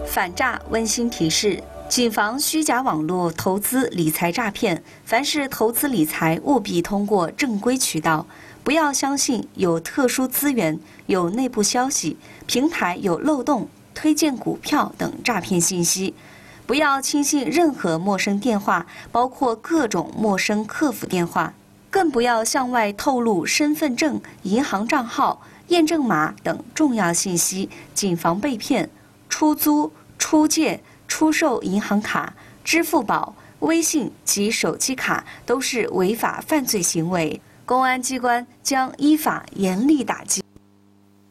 反诈温馨提示：谨防虚假网络投资理财诈骗。凡是投资理财，务必通过正规渠道，不要相信有特殊资源、有内部消息、平台有漏洞、推荐股票等诈骗信息。不要轻信任何陌生电话，包括各种陌生客服电话。更不要向外透露身份证、银行账号、验证码等重要信息，谨防被骗。出租、出借、出售银行卡、支付宝、微信及手机卡都是违法犯罪行为，公安机关将依法严厉打击。